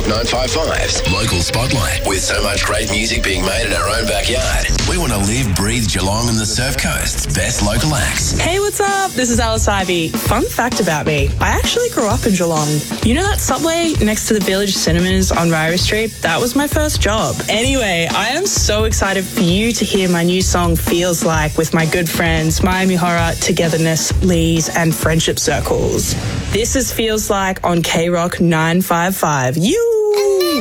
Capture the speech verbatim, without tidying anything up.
nine five five's Local Spotlight. With so much great music being made in our own backyard, we want to live, breathe Geelong and the Surf Coast's best local acts. Hey, what's up? This is Alice Ivy. Fun fact about me, I actually grew up in Geelong. You know that Subway next to the Village Cinemas on Ryrie Street? That was my first job. Anyway, I am so excited for you to hear my new song Feels Like with my good friends Miami Horror, Togetherness, Lees and Friendship Circles. This is Feels Like on K Rock nine five five. You